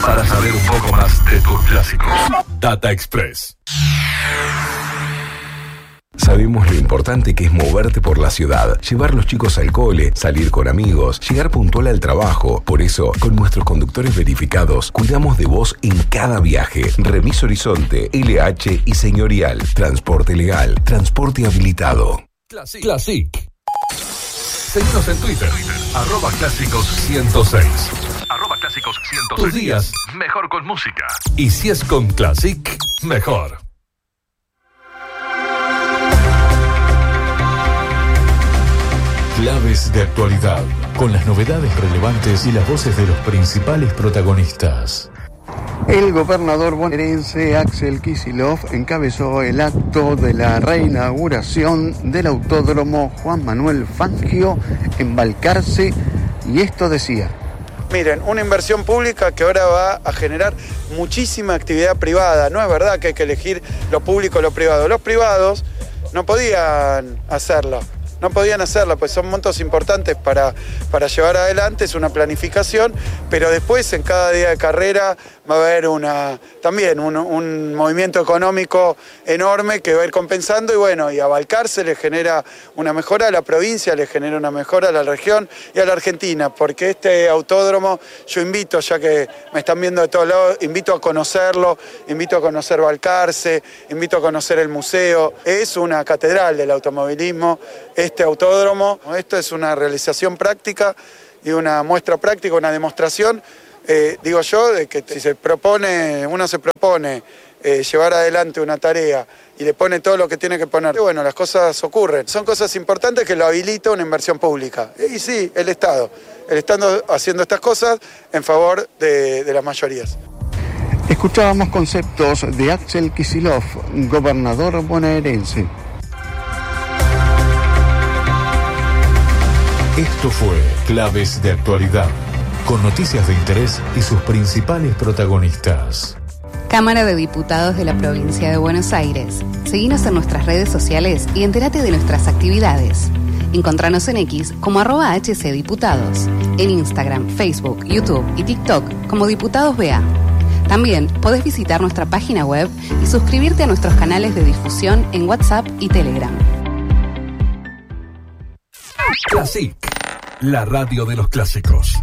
para saber un poco más de tus clásicos. Data Express. Sabemos lo importante que es moverte por la ciudad, llevar los chicos al cole, salir con amigos, llegar puntual al trabajo. Por eso, con nuestros conductores verificados, cuidamos de vos en cada viaje. Remis Horizonte, LH y Señorial. Transporte legal, transporte habilitado. Classic. Seguinos en Twitter, @clásicos106. @clásicos106. Tus días, mejor con música. Y si es con Classic, mejor. Claves de actualidad, con las novedades relevantes y las voces de los principales protagonistas. El gobernador bonaerense Axel Kicillof encabezó el acto de la reinauguración del Autódromo Juan Manuel Fangio en Balcarce, y esto decía: miren, una inversión pública que ahora va a generar muchísima actividad privada. No es verdad que hay que elegir lo público o lo privado. Los privados no podían hacerlo. No podían hacerlo, pues son montos importantes para llevar adelante, es una planificación, pero después en cada día de carrera va a haber también un movimiento económico enorme que va a ir compensando, y bueno, y a Balcarce le genera una mejora, a la provincia le genera una mejora, a la región y a la Argentina, porque este autódromo, yo invito, ya que me están viendo de todos lados, invito a conocerlo, invito a conocer Balcarce, invito a conocer el museo, es una catedral del automovilismo, este autódromo. Esto es una realización práctica y una muestra práctica, una demostración, digo yo, de que si uno se propone llevar adelante una tarea y le pone todo lo que tiene que poner, bueno, las cosas ocurren. Son cosas importantes que lo habilita una inversión pública. Y sí, el Estado haciendo estas cosas en favor de las mayorías. Escuchábamos conceptos de Axel Kicillof, gobernador bonaerense. Esto fue Claves de Actualidad, con noticias de interés y sus principales protagonistas. Cámara de Diputados de la Provincia de Buenos Aires. Seguinos en nuestras redes sociales y entérate de nuestras actividades. Encontranos en X como @HCDiputados, en Instagram, Facebook, YouTube y TikTok como Diputados BA. También podés visitar nuestra página web y suscribirte a nuestros canales de difusión en WhatsApp y Telegram. Classic, la radio de los clásicos.